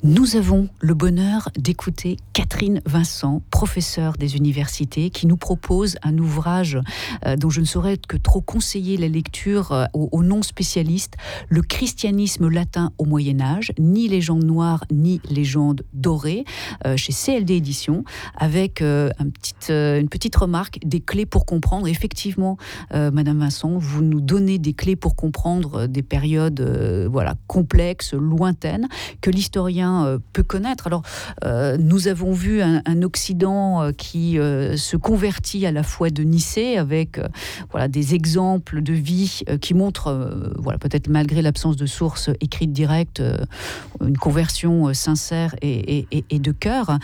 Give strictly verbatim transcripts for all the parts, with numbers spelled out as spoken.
Nous avons le bonheur d'écouter Catherine Vincent, professeure des universités, qui nous propose un ouvrage euh, dont je ne saurais que trop conseiller la lecture euh, aux, aux non-spécialistes, Le christianisme latin au Moyen-Âge, ni légende noire, ni légende dorée, euh, chez C L D Éditions, avec euh, un petit, euh, une petite remarque, des clés pour comprendre. Effectivement, euh, Madame Vincent, vous nous donnez des clés pour comprendre des périodes euh, voilà, complexes, lointaines, que l'historien peut connaître. Alors, euh, nous avons vu un, un Occident euh, qui euh, se convertit à la foi de Nicée, avec euh, voilà, des exemples de vie euh, qui montrent, euh, voilà, peut-être malgré l'absence de sources écrites directes, euh, une conversion euh, sincère et, et, et, et de cœur.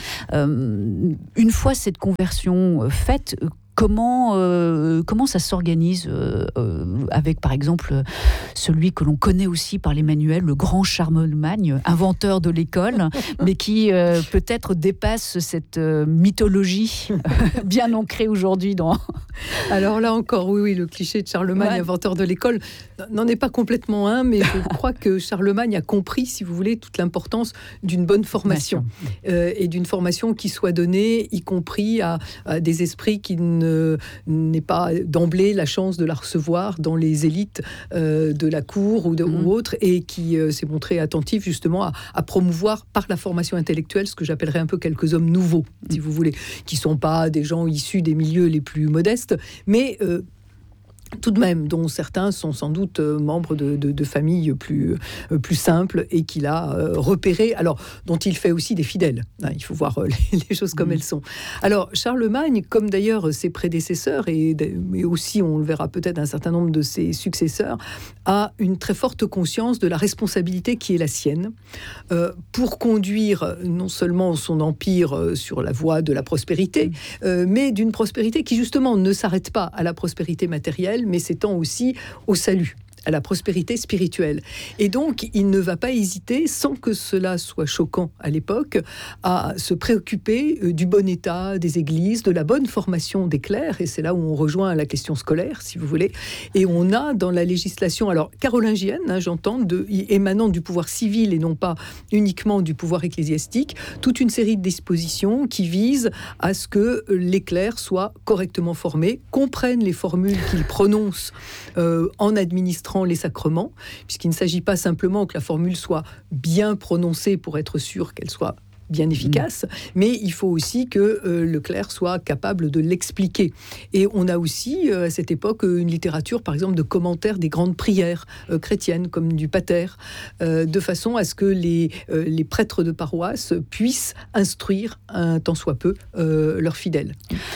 Euh, une fois cette conversion euh, faite, Comment, euh, comment ça s'organise euh, euh, avec, par exemple, celui que l'on connaît aussi par les manuels, le grand Charlemagne, inventeur de l'école, mais qui euh, peut-être dépasse cette euh, mythologie euh, bien ancrée aujourd'hui dans... Alors là encore, oui, oui, le cliché de Charlemagne, ouais. inventeur de l'école, n'en est pas complètement un, mais je crois que Charlemagne a compris, si vous voulez, toute l'importance d'une bonne formation euh, et d'une formation qui soit donnée, y compris à, à des esprits qui ne n'est pas d'emblée la chance de la recevoir dans les élites euh, de la cour ou, de, mmh. ou autre, et qui euh, s'est montré attentif justement à, à promouvoir par la formation intellectuelle ce que j'appellerais un peu quelques hommes nouveaux, mmh. si vous voulez, qui ne sont pas des gens issus des milieux les plus modestes, mais euh, tout de même, dont certains sont sans doute euh, membres de, de, de familles plus, euh, plus simples et qu'il a euh, repérés, alors dont il fait aussi des fidèles. Hein, il faut voir euh, les, les choses comme mmh. elles sont. Alors Charlemagne, comme d'ailleurs ses prédécesseurs, et, et aussi on le verra peut-être un certain nombre de ses successeurs, a une très forte conscience de la responsabilité qui est la sienne euh, pour conduire non seulement son empire euh, sur la voie de la prospérité, mmh. euh, mais d'une prospérité qui justement ne s'arrête pas à la prospérité matérielle, mais s'étend aussi au salut, à la prospérité spirituelle. Et donc, il ne va pas hésiter, sans que cela soit choquant à l'époque, à se préoccuper du bon état des églises, de la bonne formation des clercs, et c'est là où on rejoint la question scolaire, si vous voulez. Et on a dans la législation, alors carolingienne, hein, j'entends, de, émanant du pouvoir civil et non pas uniquement du pouvoir ecclésiastique, toute une série de dispositions qui visent à ce que les clercs soient correctement formés, comprennent les formules qu'ils prononcent euh, en administrant les sacrements, puisqu'il ne s'agit pas simplement que la formule soit bien prononcée pour être sûr qu'elle soit bien efficace, mmh. mais il faut aussi que euh, le clerc soit capable de l'expliquer. Et on a aussi, euh, à cette époque, une littérature, par exemple, de commentaires des grandes prières euh, chrétiennes, comme du pater, euh, de façon à ce que les, euh, les prêtres de paroisse puissent instruire, un tant soit peu, euh, leurs fidèles.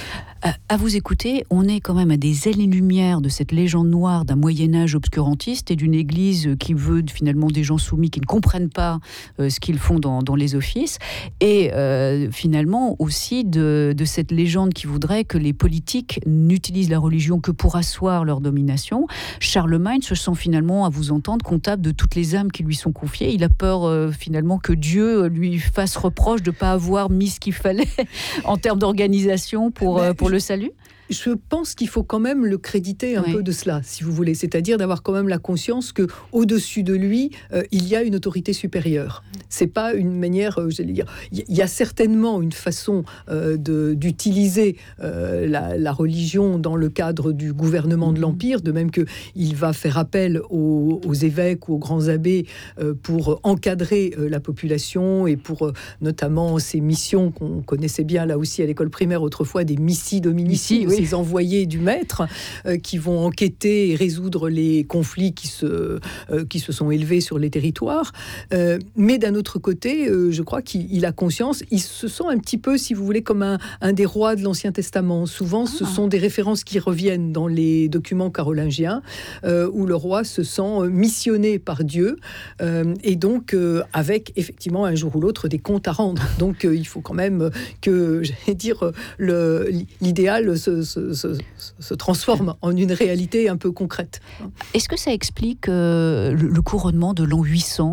À vous écouter, on est quand même à des années-lumière de cette légende noire d'un Moyen-Âge obscurantiste et d'une église qui veut finalement des gens soumis qui ne comprennent pas euh, ce qu'ils font dans, dans les offices, et euh, finalement aussi de, de cette légende qui voudrait que les politiques n'utilisent la religion que pour asseoir leur domination. Charlemagne se sent finalement, à vous entendre, comptable de toutes les âmes qui lui sont confiées. Il a peur euh, finalement que Dieu lui fasse reproche de ne pas avoir mis ce qu'il fallait en termes d'organisation pour, euh, pour le le salut ? Je pense qu'il faut quand même le créditer un oui. peu de cela, si vous voulez. C'est-à-dire d'avoir quand même la conscience qu'au-dessus de lui, euh, il y a une autorité supérieure. C'est pas une manière, euh, j'allais dire... Il y a certainement une façon euh, de, d'utiliser euh, la, la religion dans le cadre du gouvernement de l'Empire, de même qu'il va faire appel aux, aux évêques ou aux grands abbés euh, pour encadrer euh, la population et pour euh, notamment ces missions qu'on connaissait bien là aussi à l'école primaire autrefois, des missi dominici, oui. ces envoyés du maître euh, qui vont enquêter et résoudre les conflits qui se, euh, qui se sont élevés sur les territoires. Euh, mais d'un autre côté, euh, je crois qu'il il a conscience, il se sent un petit peu, si vous voulez, comme un, un des rois de l'Ancien Testament. Souvent, ah. ce sont des références qui reviennent dans les documents carolingiens, euh, où le roi se sent missionné par Dieu, euh, et donc euh, avec effectivement un jour ou l'autre des comptes à rendre. Donc euh, il faut quand même que, j'allais dire, le, l'idéal se Se, se, se transforme en une réalité un peu concrète. Est-ce que ça explique euh, le, le couronnement de l'an huit cents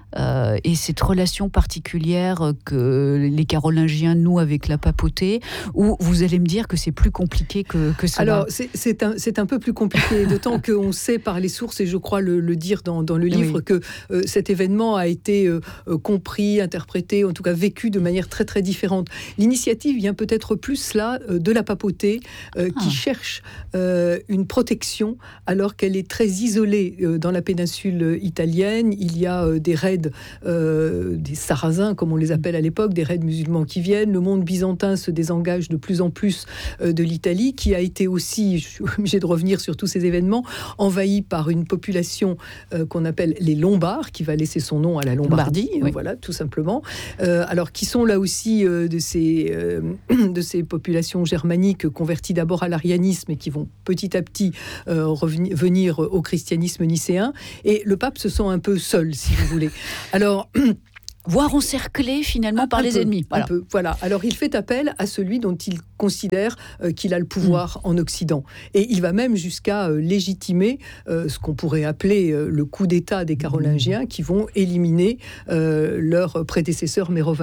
euh, et cette relation particulière que les Carolingiens nouent avec la papauté, ou vous allez me dire que c'est plus compliqué que, que cela? Alors, c'est, c'est, un, c'est un peu plus compliqué, d'autant qu'on sait par les sources, et je crois le, le dire dans, dans le livre, oui. que euh, cet événement a été euh, compris, interprété, en tout cas vécu de manière très très différente. L'initiative vient peut-être plus là euh, de la papauté, euh, ah. qui cherche euh, une protection alors qu'elle est très isolée euh, dans la péninsule italienne. Il y a euh, des raids, euh, des sarrasins comme on les appelle à l'époque, des raids musulmans qui viennent. Le monde byzantin se désengage de plus en plus euh, de l'Italie, qui a été aussi, je suis obligée de revenir sur tous ces événements, envahi par une population euh, qu'on appelle les Lombards, qui va laisser son nom à la Lombardie, oui. voilà, tout simplement. Euh, alors, qui sont là aussi euh, de, ces, euh, de ces populations germaniques converties d'abord à l'arianisme et qui vont petit à petit euh, revenir, venir au christianisme nicéen. Et le pape se sent un peu seul, si vous voulez. Alors... voire encerclé finalement un, par un les peu, ennemis. Voilà. Un peu, voilà. Alors il fait appel à celui dont il considère euh, qu'il a le pouvoir mmh. en Occident. Et il va même jusqu'à euh, légitimer euh, ce qu'on pourrait appeler euh, le coup d'État des Carolingiens, mmh. qui vont éliminer euh, leurs prédécesseurs mérovingiens.